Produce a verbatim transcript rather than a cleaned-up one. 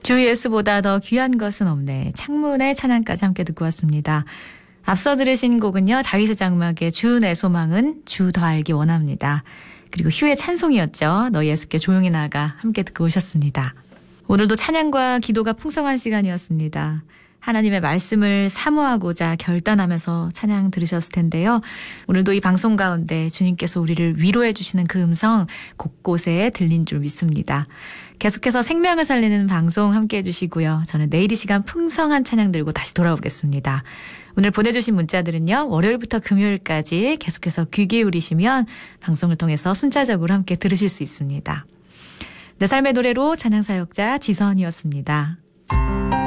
주 예수보다 더 귀한 것은 없네. 창문의 찬양까지 함께 듣고 왔습니다. 앞서 들으신 곡은요. 다윗의 장막의 주 내 소망은 주 더 알기 원합니다. 그리고 휴의 찬송이었죠. 너 예수께 조용히 나가 함께 듣고 오셨습니다. 오늘도 찬양과 기도가 풍성한 시간이었습니다. 하나님의 말씀을 사모하고자 결단하면서 찬양 들으셨을 텐데요. 오늘도 이 방송 가운데 주님께서 우리를 위로해 주시는 그 음성 곳곳에 들린 줄 믿습니다. 계속해서 생명을 살리는 방송 함께해 주시고요. 저는 내일 이 시간 풍성한 찬양 들고 다시 돌아오겠습니다. 오늘 보내주신 문자들은요. 월요일부터 금요일까지 계속해서 귀 기울이시면 방송을 통해서 순차적으로 함께 들으실 수 있습니다. 내 삶의 노래로 찬양사역자 지선이었습니다.